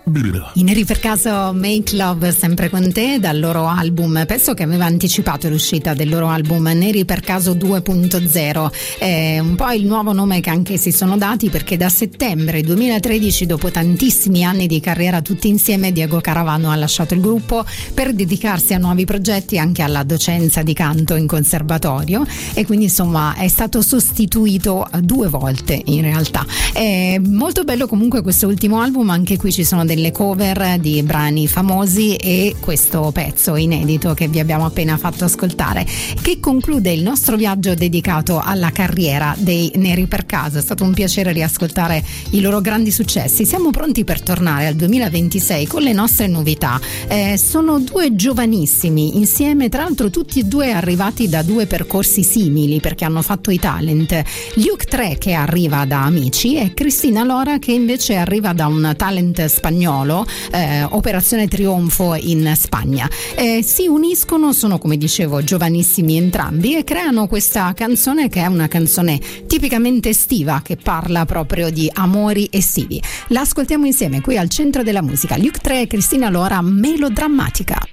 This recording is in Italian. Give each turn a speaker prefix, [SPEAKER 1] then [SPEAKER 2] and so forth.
[SPEAKER 1] I Neri per caso, Make Love sempre con te, dal loro album, pezzo che aveva anticipato l'uscita del loro album Neri per caso 2.0, è un po' il nuovo nome che anche si sono dati, perché da settembre 2013, dopo tantissimi anni di carriera tutti insieme, Diego Caravano ha lasciato il gruppo per dedicarsi a nuovi progetti, anche alla docenza di canto in conservatorio, e quindi insomma è stato sostituito 2 volte in realtà. È molto bello comunque questo ultimo album, anche qui ci sono delle cover di brani famosi e questo pezzo inedito che vi abbiamo appena fatto ascoltare, che conclude il nostro viaggio dedicato alla carriera dei Neri per caso. È stato un piacere riascoltare i loro grandi successi. Siamo pronti per tornare al 2026 con le nostre novità. Sono 2 giovanissimi insieme, tra l'altro tutti e 2 arrivati da 2 percorsi simili, perché hanno fatto i talent. Luke 3 che arriva da Amici e Cristina Lora che invece arriva da un talent spagnolo, Operazione Trionfo in Spagna. Si uniscono, sono come dicevo giovanissimi entrambi, e creano questa canzone che è una canzone tipicamente estiva, che parla proprio di amori estivi. La ascoltiamo insieme qui al Centro della Musica. Luke 3 e Cristina Lora, Melodrammatica.